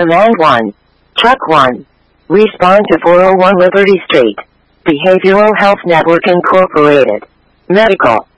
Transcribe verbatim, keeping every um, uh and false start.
Command one. Truck one. Respond to four oh one Liberty Street. Behavioral Health Network Incorporated. Medical.